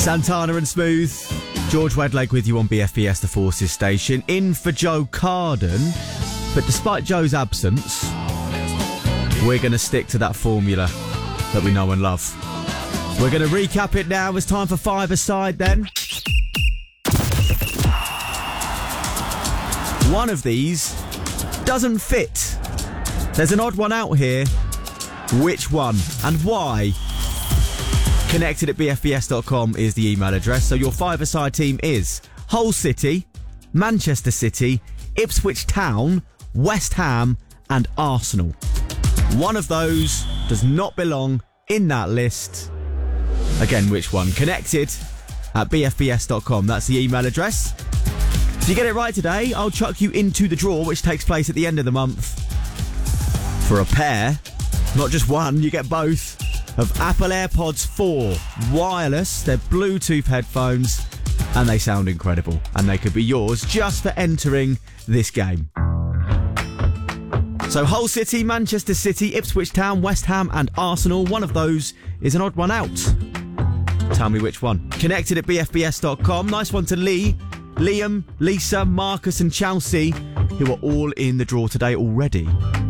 Santana and Smooth. George Wedlake with you on BFBS The Forces station. In for Joe Carden. But despite Joe's absence, we're going to stick to that formula that we know and love. We're going to recap it now. It's time for five-a-side then. One of these doesn't fit. There's an odd one out here. Which one and why? Connected at bfbs.com is the email address. So your five-a-side team is Hull City, Manchester City, Ipswich Town, West Ham and Arsenal. One of those does not belong in that list. Again, which one? Connected at bfbs.com. That's the email address. If you get it right today, I'll chuck you into the draw, which takes place at the end of the month, for a pair, not just one, you get both, of Apple AirPods 4 wireless. They're Bluetooth headphones and they sound incredible, and they could be yours just for entering this game. So Hull City, Manchester City, Ipswich Town, West Ham and Arsenal. One of those is an odd one out. Tell me which one. Connected at bfbs.com. Nice one to Lee, Liam, Lisa, Marcus and Chelsea, who are all in the draw today already.